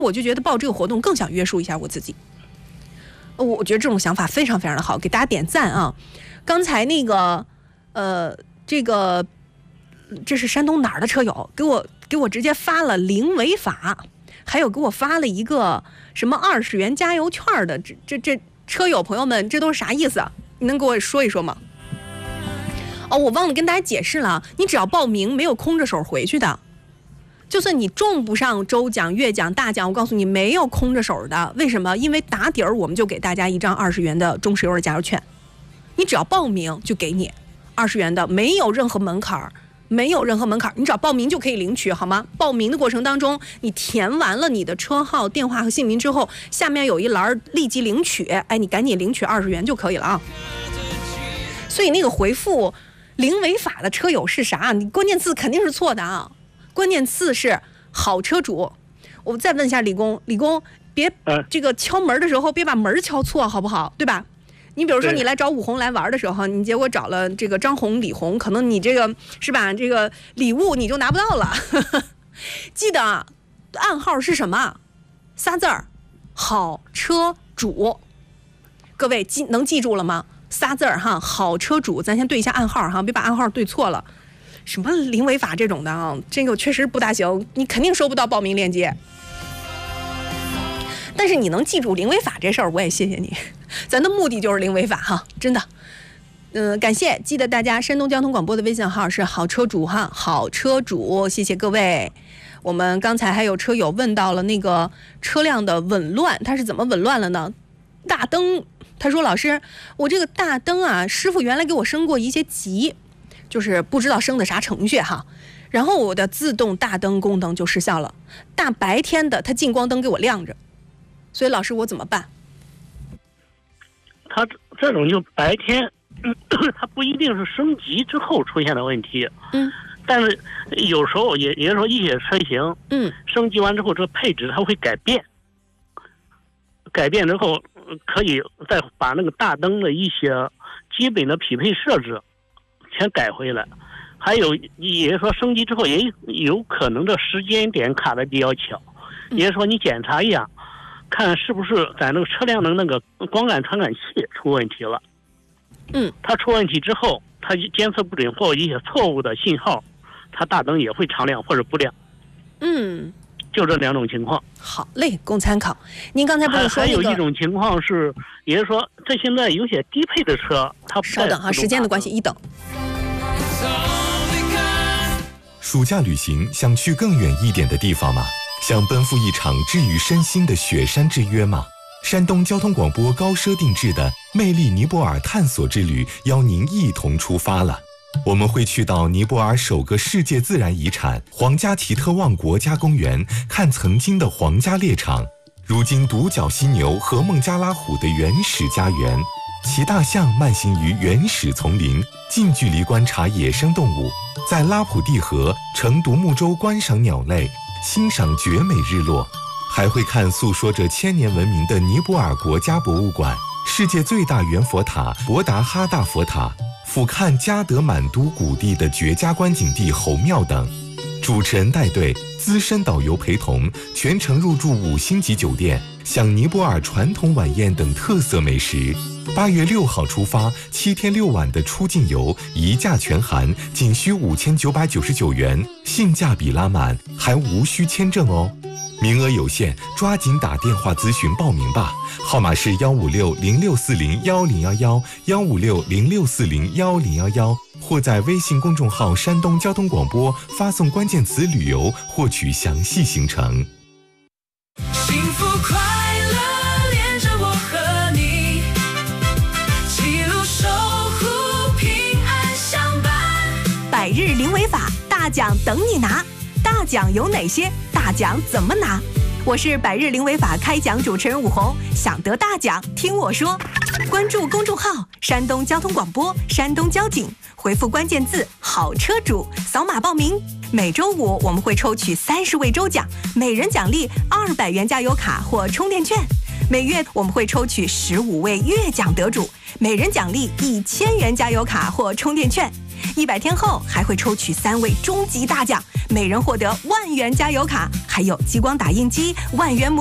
我就觉得报这个活动更想约束一下我自己。我觉得这种想法非常非常的好，给大家点赞啊！刚才那个这是山东哪儿的车友给我直接发了零违法，还有给我发了一个什么20元加油券的，这车友朋友们，这都是啥意思啊？你能给我说一说吗？哦，我忘了跟大家解释了，你只要报名，没有空着手回去的。就算你中不上周奖、月奖、大奖，我告诉你没有空着手的。为什么？因为打底儿我们就给大家一张20元的中石油的加油券，你只要报名就给你20元的，没有任何门槛，没有任何门槛，你只要报名就可以领取，好吗？报名的过程当中，你填完了你的车号、电话和姓名之后，下面有一栏立即领取，哎，你赶紧领取20元就可以了啊。所以那个回复零违法的车友是啥？你关键字肯定是错的啊。关键字是好车主。我再问一下李工，别这个敲门的时候别把门敲错，好不好？对吧？你比如说你来找武红来玩的时候，你结果找了这个张红、李红，可能你这个是吧？这个礼物你就拿不到了。记得暗号是什么？3字儿，好车主。各位能记住了吗？3字儿哈，好车主。咱先对一下暗号哈，别把暗号对错了。什么零违法这种的啊，这个确实不大行，你肯定收不到报名链接。但是你能记住零违法这事儿，我也谢谢你。咱的目的就是零违法哈，真的。感谢，记得大家山东交通广播的微信号是好车主哈，好车主，谢谢各位。我们刚才还有车友问到了那个车辆的紊乱，它是怎么紊乱了呢？大灯，他说老师，我这个大灯啊，师傅原来给我升过一些级。就是不知道升的啥程序哈，然后我的自动大灯功能就失效了，大白天的它近光灯给我亮着，所以老师我怎么办？ 它这种就白天，它不一定是升级之后出现的问题，但是有时候也就是说一些车型，升级完之后这个配置它会改变之后，可以再把那个大灯的一些基本的匹配设置全改回来，还有也就是说升级之后也有可能这时间点卡的比较巧，也就是说你检查一下，看是不是咱那个车辆的那个光感传感器出问题了。它出问题之后，它监测不准或一些错误的信号，它大灯也会常亮或者不亮。就这2种情况。 好嘞，供参考。您刚才不是说还有一种情况是，也就是说这现在有些低配的车，它稍等哈，时间的关系，一等。 暑假旅行想去更远一点的地方吗？想奔赴一场治愈身心的雪山之约吗？山东交通广播高奢定制的魅力尼泊尔探索之旅邀您一同出发了。我们会去到尼泊尔首个世界自然遗产皇家提特旺国家公园，看曾经的皇家猎场，如今独角犀牛和孟加拉虎的原始家园，骑大象慢行于原始丛林，近距离观察野生动物，在拉普蒂河乘独木舟观赏鸟类，欣赏绝美日落，还会看诉说着1000年文明的尼泊尔国家博物馆，世界最大圆佛塔博达哈大佛塔，俯瞰加德满都谷地的绝佳观景地侯庙等。主持人带队，资深导游陪同，全程入住5星级酒店，享尼泊尔传统晚宴等特色美食。8月6号出发，7天6晚的出境游，一价全含，仅需5999元，性价比拉满，还无需签证哦。名额有限，抓紧打电话咨询报名吧，号码是15606401011，15606401011，或在微信公众号山东交通广播发送关键词旅游获取详细行程。 幸福快乐连着我和你，记录守护平安相伴。 百日零违法，大奖等你拿。大奖有哪些？大奖怎么拿？我是百日零违法开讲主持人武红，想得大奖听我说。关注公众号山东交通广播山东交警，回复关键字好车主，扫码报名。每周五我们会抽取30位周奖，每人奖励200元加油卡或充电券。每月我们会抽取15位月奖得主，每人奖励1000元加油卡或充电券。 100天后还会抽取3位终极大奖，每人获得1万元加油卡，还有激光打印机、1万元